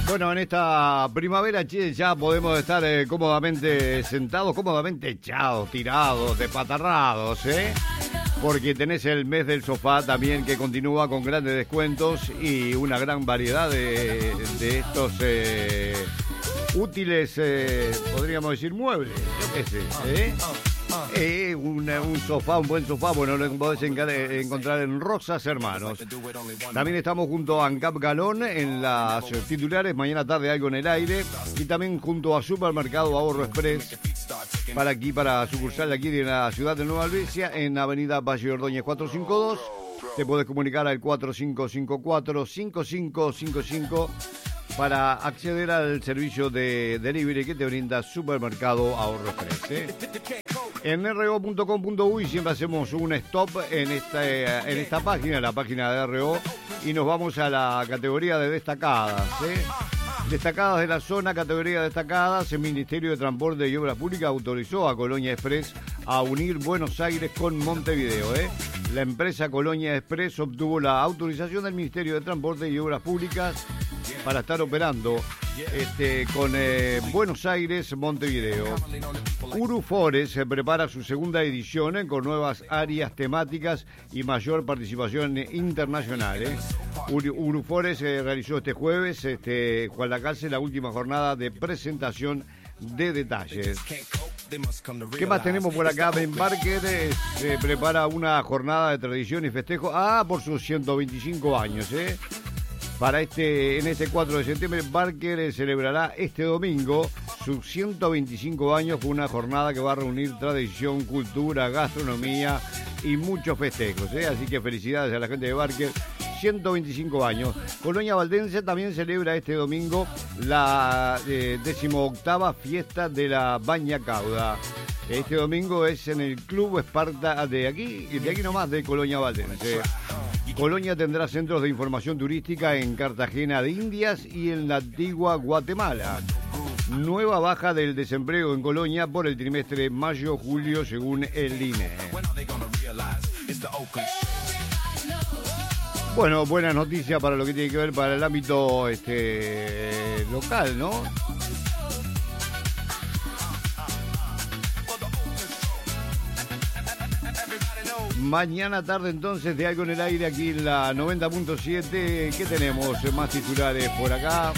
Bueno, en esta primavera, che, ya podemos estar cómodamente sentados, cómodamente echados, tirados, despatarrados, ¿eh? Porque tenés el mes del sofá también que continúa con grandes descuentos y una gran variedad de estos útiles, podríamos decir, muebles, yo qué sé, un sofá, un buen sofá, bueno, lo podés encontrar en Rosas Hermanos. También estamos junto a ANCAP Galón en las titulares, mañana tarde algo en el aire, y también junto a Supermercado Ahorro Express, para sucursal de aquí de la ciudad de Nueva Albesia, en Avenida Valle Ordóñez 452. Te podés comunicar al 4554-5555 para acceder al servicio de delivery que te brinda Supermercado Ahorro Express. En ro.com.uy siempre hacemos un stop en esta página, la página de RO, y nos vamos a la categoría de destacadas. Destacadas de la zona, categoría destacadas. El Ministerio de Transporte y Obras Públicas autorizó a Colonia Express a unir Buenos Aires con Montevideo. La empresa Colonia Express obtuvo la autorización del Ministerio de Transporte y Obras Públicas para estar operando con Buenos Aires, Montevideo. Urufores prepara su segunda edición con nuevas áreas temáticas y mayor participación internacional. Urufores realizó este jueves, Juan Lacase, la última jornada de presentación de detalles. ¿Qué más tenemos por acá? Ben Barker se prepara una jornada de tradición y festejo por sus 125 años. En este 4 de septiembre, Barker celebrará este domingo sus 125 años con una jornada que va a reunir tradición, cultura, gastronomía y muchos festejos. Así que felicidades a la gente de Barker, 125 años. Colonia Valdense también celebra este domingo la 18ª fiesta de la Baña Cauda. Este domingo es en el Club Esparta de aquí nomás de Colonia Valdense. Colonia tendrá centros de información turística en Cartagena de Indias y en la antigua Guatemala. Nueva baja del desempleo en Colonia por el trimestre mayo-julio según el INE. Bueno, buena noticia para lo que tiene que ver para el ámbito local, ¿no? Mañana tarde entonces de algo en el aire aquí en la 90.7. ¿Qué tenemos? Más titulares por acá.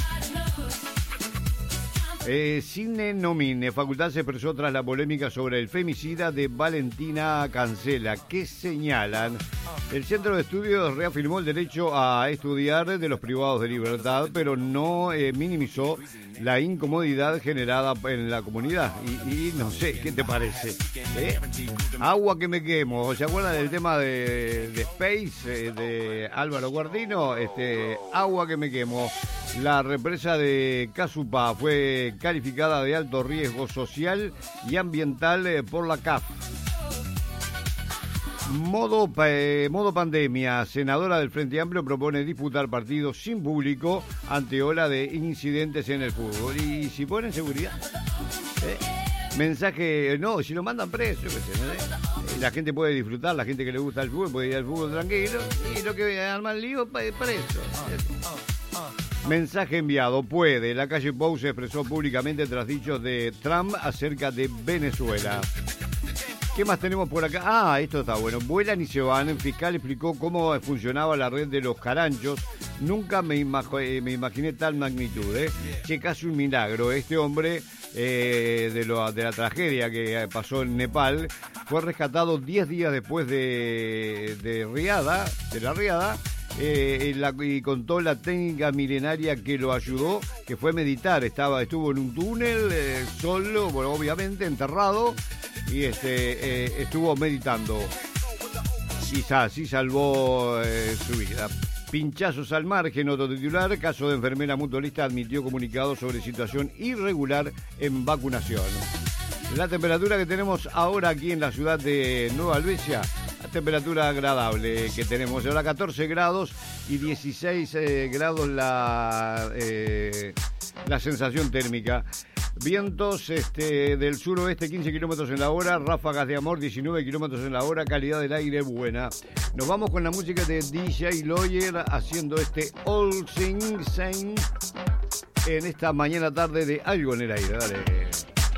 Cine Nomine. Facultad se expresó tras la polémica sobre el femicida de Valentina Cancela. ¿Qué señalan? El Centro de Estudios reafirmó el derecho a estudiar de los privados de libertad, pero no minimizó la incomodidad generada en la comunidad. Y no sé, ¿qué te parece? Agua que me quemo. ¿Se acuerdan del tema de Space, de Álvaro Guardino? Agua que me quemo. La represa de Casupá fue calificada de alto riesgo social y ambiental por la CAF. Modo pandemia. Senadora del Frente Amplio propone disputar partidos sin público ante ola de incidentes en el fútbol. ¿Y si ponen seguridad? Mensaje, no, si lo mandan preso, la gente puede disfrutar, la gente que le gusta el fútbol puede ir al fútbol tranquilo, y lo que arma el lío, preso. Mensaje enviado, puede. La calle Pou se expresó públicamente tras dichos de Trump acerca de Venezuela. ¿Qué más tenemos por acá? Esto está bueno. Vuelan y se van. El fiscal explicó cómo funcionaba la red de los caranchos. Nunca me imaginé tal magnitud. Que casi un milagro. Este hombre de la tragedia que pasó en Nepal fue rescatado 10 días después de la riada. Y contó la técnica milenaria que lo ayudó, que fue meditar. Estuvo en un túnel solo, bueno, obviamente enterrado, y estuvo meditando. Quizás sí salvó su vida. Pinchazos al margen, otro titular. Caso de enfermera mutualista admitió comunicado sobre situación irregular en vacunación. La temperatura que tenemos ahora aquí en la ciudad de Nueva Albesia, la temperatura agradable que tenemos ahora, 14 grados y 16 grados la sensación térmica. Vientos del suroeste 15 kilómetros en la hora, ráfagas de amor 19 kilómetros en la hora, calidad del aire buena. Nos vamos con la música de DJ Lawyer haciendo All Sing Sing en esta mañana tarde de Algo en el Aire. Dale.